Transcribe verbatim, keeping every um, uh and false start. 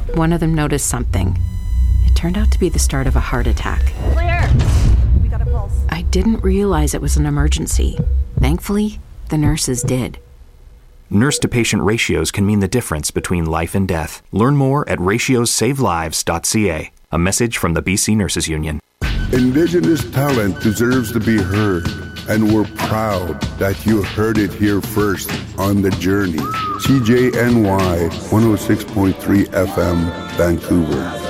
one of them noticed something. It turned out to be the start of a heart attack. Clear! We got a pulse. I didn't realize it was an emergency. Thankfully, the nurses did. Nurse-to-patient ratios can mean the difference between life and death. Learn more at ratios save lives dot c a. A message from the B C Nurses Union. Indigenous talent deserves to be heard, and we're proud that you heard it here first on The Journey. C J N Y one oh six point three F M, Vancouver.